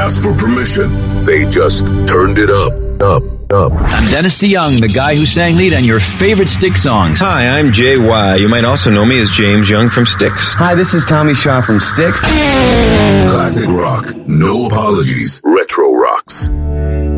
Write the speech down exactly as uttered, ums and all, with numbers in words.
ask for permission. They just turned it up, up, up. I'm Dennis DeYoung, the guy who sang lead on your favorite Styx songs. Hi, I'm Jay Y. You might also know me as James Young from Styx. Hi, this is Tommy Shaw from Styx. Classic rock, no apologies, retro rocks.